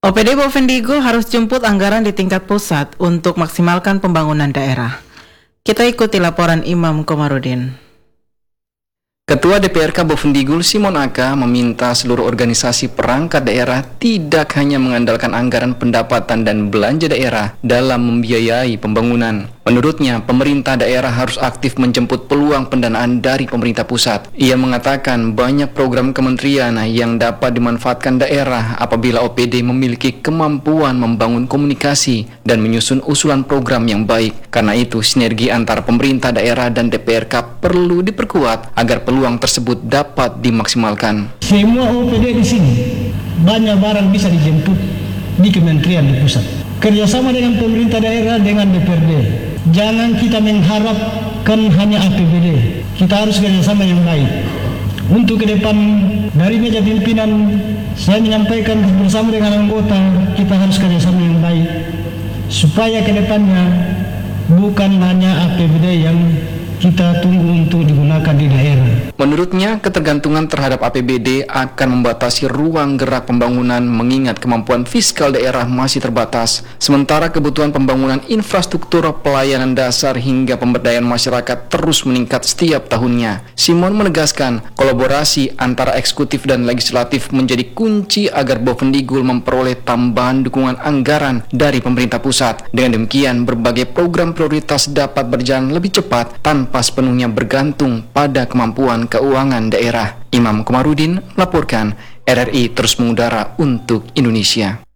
OPD Bovendigul harus jemput anggaran di tingkat pusat untuk maksimalkan pembangunan daerah. Kita ikuti laporan Imam Komarudin. Ketua DPRK Bovendigul Simon Aka meminta seluruh organisasi perangkat daerah tidak hanya mengandalkan anggaran pendapatan dan belanja daerah dalam membiayai pembangunan. Menurutnya, pemerintah daerah harus aktif menjemput peluang pendanaan dari pemerintah pusat. Ia mengatakan banyak program kementerian yang dapat dimanfaatkan daerah apabila OPD memiliki kemampuan membangun komunikasi dan menyusun usulan program yang baik. Karena itu, sinergi antara pemerintah daerah dan DPRK perlu diperkuat agar peluang tersebut dapat dimaksimalkan. Semua OPD di sini banyak barang bisa dijemput di kementerian di pusat. Kerjasama dengan pemerintah daerah dengan DPRD. Jangan kita mengharapkan hanya APBD. Kita harus kerjasama yang baik. Untuk ke depan dari meja pimpinan saya menyampaikan bersama dengan anggota kita harus kerjasama yang baik supaya ke depannya bukan hanya APBD yang kita tunggu untuk digunakan di daerah. Menurutnya, ketergantungan terhadap APBD akan membatasi ruang gerak pembangunan mengingat kemampuan fiskal daerah masih terbatas. Sementara kebutuhan pembangunan infrastruktur pelayanan dasar hingga pemberdayaan masyarakat terus meningkat setiap tahunnya. Simon menegaskan, kolaborasi antara eksekutif dan legislatif menjadi kunci agar Bovendigul memperoleh tambahan dukungan anggaran dari pemerintah pusat. Dengan demikian, berbagai program prioritas dapat berjalan lebih cepat tanpa sepenuhnya bergantung pada kemampuan keuangan daerah. Imam Komarudin melaporkan, RRI terus mengudara untuk Indonesia.